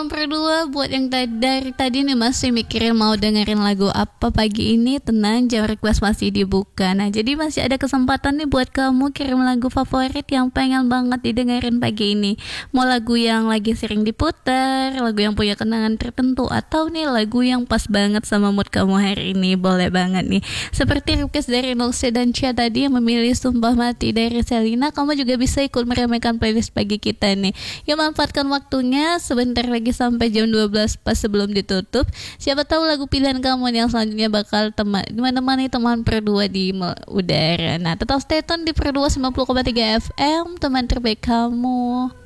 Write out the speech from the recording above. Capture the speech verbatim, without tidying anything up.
Berdua buat yang tadi, dari tadi nih masih mikirin mau dengerin lagu apa pagi ini, tenang, jam request masih dibuka. Nah jadi masih ada kesempatan nih buat kamu kirim lagu favorit yang pengen banget didengerin pagi ini. Mau lagu yang lagi sering diputar, lagu yang punya kenangan tertentu, atau nih lagu yang pas banget sama mood kamu hari ini, boleh banget nih. Seperti request dari Nolse dan Cia tadi yang memilih Sumpah Mati dari Selina, kamu juga bisa ikut meramaikan playlist pagi kita nih. Yuk manfaatkan waktunya, sebentar lagi sampai jam dua belas pas sebelum ditutup. Siapa tahu lagu pilihan kamu yang selanjutnya bakal teman menemani teman berdua di udara. Nah, tetap stay tune di Berdua sembilan puluh koma tiga F M, teman terbaik kamu.